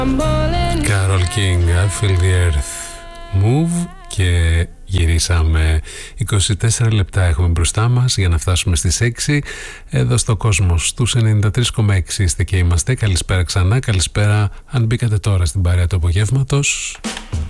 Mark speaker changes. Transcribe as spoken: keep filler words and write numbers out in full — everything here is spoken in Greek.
Speaker 1: Carole King, I Feel the Earth Move. Και γυρίσαμε. είκοσι τέσσερα λεπτά έχουμε μπροστά μας για να φτάσουμε στις έξι. Εδώ στο Κόσμος τους ενενήντα τρία κόμμα έξι είστε και είμαστε. Καλησπέρα ξανά. Καλησπέρα αν μπήκατε τώρα στην παρέα του απογεύματος.